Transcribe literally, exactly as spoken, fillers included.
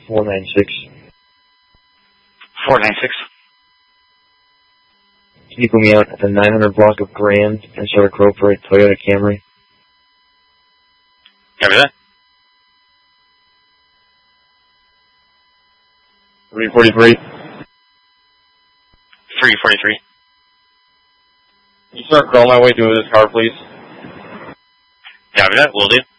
four nine six. four nine six. Can you put me out at the nine hundred block of Grand and start a quote for a Toyota Camry? Copy that. three forty-three. three forty-three. Can you start crawling my way through this car, please? Copy that. Will do.